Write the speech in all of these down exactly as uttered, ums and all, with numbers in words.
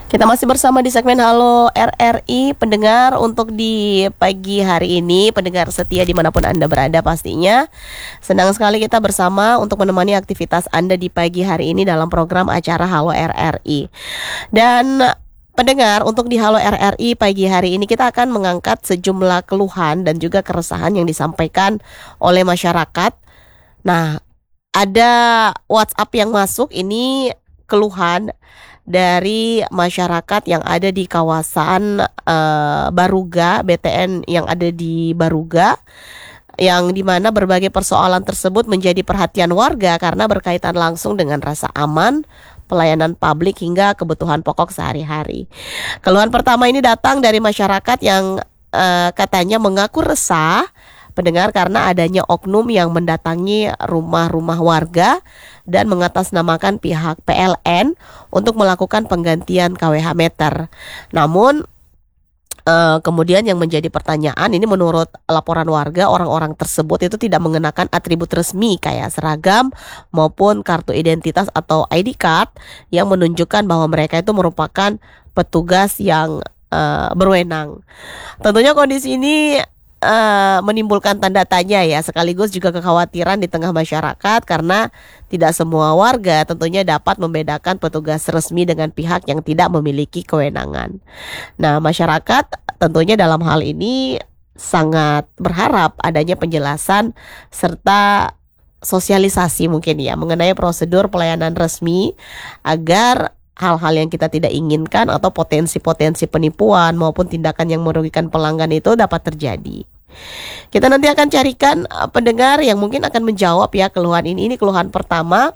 Kita masih bersama di segmen Halo R R I pendengar. Untuk di pagi hari ini, pendengar setia dimanapun Anda berada, pastinya senang sekali kita bersama untuk menemani aktivitas Anda di pagi hari ini dalam program acara Halo R R I. Dan pendengar, untuk di Halo R R I pagi hari ini kita akan mengangkat sejumlah keluhan dan juga keresahan yang disampaikan oleh masyarakat. Nah, ada WhatsApp yang masuk, ini keluhan dari masyarakat yang ada di kawasan uh, Baruga, B T N yang ada di Baruga, yang dimana berbagai persoalan tersebut menjadi perhatian warga karena berkaitan langsung dengan rasa aman, pelayanan publik hingga kebutuhan pokok sehari-hari. Keluhan pertama ini datang dari masyarakat yang uh, katanya mengaku resah, pendengar, karena adanya oknum yang mendatangi rumah-rumah warga dan mengatasnamakan pihak P L N untuk melakukan penggantian K W H meter. Namun uh, kemudian yang menjadi pertanyaan ini, menurut laporan warga, orang-orang tersebut itu tidak mengenakan atribut resmi kayak seragam maupun kartu identitas atau I D card yang menunjukkan bahwa mereka itu merupakan petugas yang uh, berwenang. Tentunya kondisi ini Uh, menimbulkan tanda tanya ya, sekaligus juga kekhawatiran di tengah masyarakat karena tidak semua warga tentunya dapat membedakan petugas resmi dengan pihak yang tidak memiliki kewenangan. Nah, masyarakat tentunya dalam hal ini sangat berharap adanya penjelasan serta sosialisasi mungkin ya mengenai prosedur pelayanan resmi agar hal-hal yang kita tidak inginkan atau potensi-potensi penipuan maupun tindakan yang merugikan pelanggan itu dapat terjadi. Kita nanti akan carikan pendengar yang mungkin akan menjawab ya keluhan ini. Ini keluhan pertama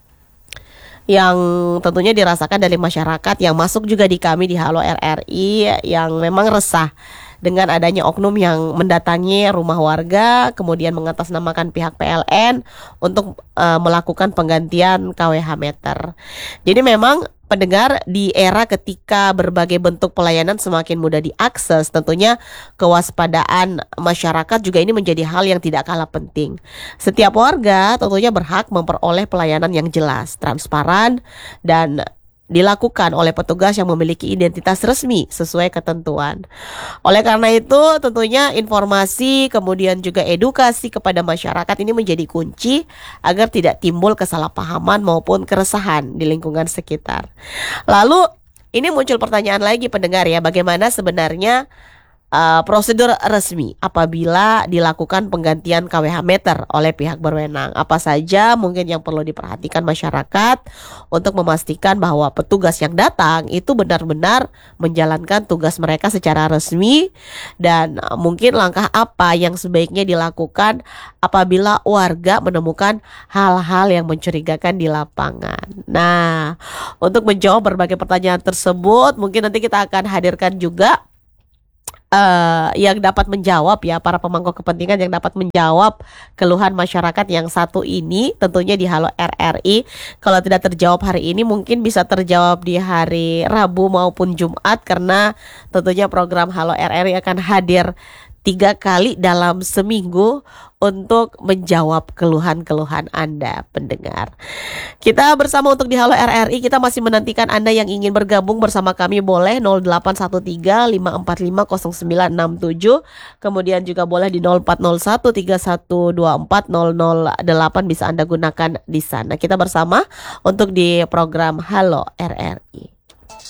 yang tentunya dirasakan dari masyarakat yang masuk juga di kami di Halo R R I, yang memang resah dengan adanya oknum yang mendatangi rumah warga kemudian mengatasnamakan pihak P L N untuk uh, melakukan penggantian K W H meter. Jadi memang pendengar, di era ketika berbagai bentuk pelayanan semakin mudah diakses, tentunya kewaspadaan masyarakat juga ini menjadi hal yang tidak kalah penting. Setiap warga tentunya berhak memperoleh pelayanan yang jelas, transparan, dan dilakukan oleh petugas yang memiliki identitas resmi sesuai ketentuan. Oleh karena itu, tentunya informasi kemudian juga edukasi kepada masyarakat ini menjadi kunci agar tidak timbul kesalahpahaman maupun keresahan di lingkungan sekitar. Lalu ini muncul pertanyaan lagi pendengar ya, bagaimana sebenarnya Uh, prosedur resmi apabila dilakukan penggantian K W H meter oleh pihak berwenang? Apa saja mungkin yang perlu diperhatikan masyarakat untuk memastikan bahwa petugas yang datang itu benar-benar menjalankan tugas mereka secara resmi, dan uh, mungkin langkah apa yang sebaiknya dilakukan apabila warga menemukan hal-hal yang mencurigakan di lapangan. Nah, untuk menjawab berbagai pertanyaan tersebut, mungkin nanti kita akan hadirkan juga Uh, yang dapat menjawab ya, para pemangku kepentingan yang dapat menjawab keluhan masyarakat yang satu ini tentunya di Halo R R I. Kalau tidak terjawab hari ini mungkin bisa terjawab di hari Rabu maupun Jumat, karena tentunya program Halo R R I akan hadir tiga kali dalam seminggu untuk menjawab keluhan-keluhan Anda pendengar. Kita bersama untuk di Halo R R I, kita masih menantikan Anda yang ingin bergabung bersama kami, boleh nol delapan satu tiga lima empat lima nol sembilan enam tujuh, kemudian juga boleh di nol empat nol satu tiga satu dua empat nol nol delapan, bisa Anda gunakan di sana. Kita bersama untuk di program Halo R R I.